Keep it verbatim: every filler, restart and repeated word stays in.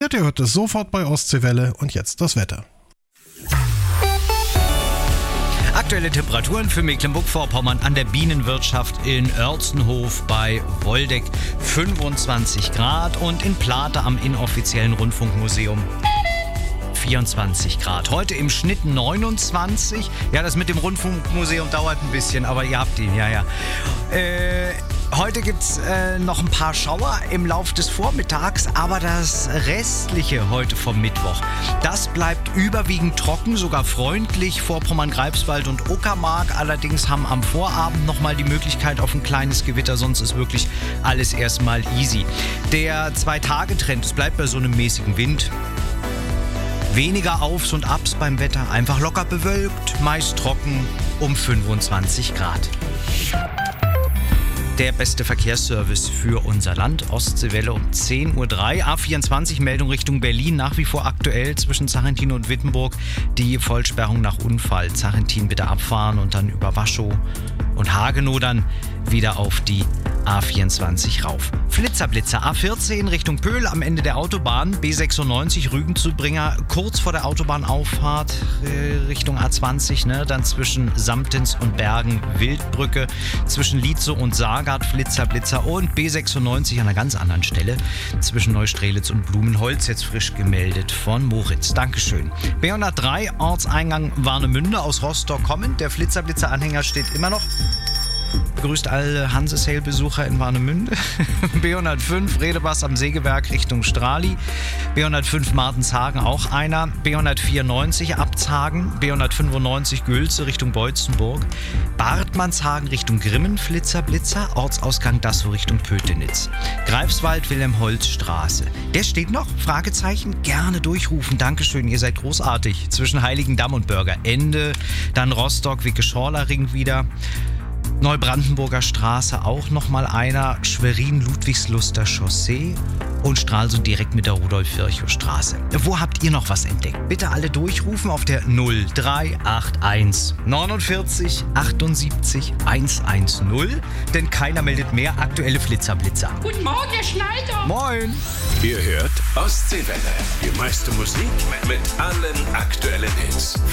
interessiert, ihr hört es sofort bei Ostseewelle. Und jetzt das Wetter. Aktuelle Temperaturen für Mecklenburg-Vorpommern an der Bienenwirtschaft in Oertzenhof bei Woldeck fünfundzwanzig Grad und in Plate am inoffiziellen Rundfunkmuseum vierundzwanzig Grad. Heute im Schnitt neunundzwanzig. Ja, das mit dem Rundfunkmuseum dauert ein bisschen, aber ihr habt ihn, ja, ja. Äh, heute gibt es äh, noch ein paar Schauer im Lauf des Vormittags, aber das Restliche heute vom Mittwoch, das bleibt überwiegend trocken, sogar freundlich. Vorpommern-Greifswald und Uckermark allerdings haben am Vorabend nochmal die Möglichkeit auf ein kleines Gewitter, sonst ist wirklich alles erstmal easy. Der Zwei-Tage-Trend, es bleibt bei so einem mäßigen Wind. Weniger Aufs und Abs beim Wetter, einfach locker bewölkt, meist trocken um fünfundzwanzig Grad. Der beste Verkehrsservice für unser Land, Ostseewelle um zehn Uhr drei, A vierundzwanzig, Meldung Richtung Berlin, nach wie vor aktuell zwischen Zachenthin und Wittenburg, die Vollsperrung nach Unfall. Zachenthin bitte abfahren und dann über Waschow und Hagenow dann wieder auf die A vierundzwanzig rauf. Flitzerblitzer, A vierzehn Richtung Pöhl am Ende der Autobahn, B sechsundneunzig Rügen zu Bringer, kurz vor der Autobahnauffahrt äh, Richtung A zwanzig, ne? Dann zwischen Samtens und Bergen Wildbrücke, zwischen Lietzow und Saargard Flitzerblitzer und B sechsundneunzig an einer ganz anderen Stelle zwischen Neustrelitz und Blumenholz, jetzt frisch gemeldet von Moritz. Dankeschön. B hundertdrei Ortseingang Warnemünde aus Rostock kommend, der Flitzerblitzer-Anhänger steht immer noch. Grüßt alle Hanse-Sale-Besucher in Warnemünde. B hundertfünf Redebass am Sägewerk Richtung Strali. B hundertfünf Martenshagen auch einer. B hundertvierundneunzig Abtshagen. B hundertfünfundneunzig Gülze Richtung Beutzenburg. Bartmannshagen Richtung Grimmen Flitzer Blitzer. Ortsausgang Dassow Richtung Pötenitz. Greifswald Wilhelm-Holz-Straße. Der steht noch? Fragezeichen. Gerne durchrufen. Dankeschön, ihr seid großartig. Zwischen Heiligendamm und Bürger Ende. Dann Rostock Wicke-Schorler-Ring wieder. Neubrandenburger Straße auch nochmal einer, Schwerin-Ludwigsluster Chaussee und Stralsund direkt mit der Rudolf-Virchow-Straße. Wo habt ihr noch was entdeckt? Bitte alle durchrufen auf der null drei acht eins neunundvierzig achtundsiebzig hundertzehn, denn keiner meldet mehr aktuelle Flitzerblitzer. Guten Morgen, Herr Schneider. Moin. Ihr hört Ostseewelle, die meiste Musik mit allen aktuellen Hits.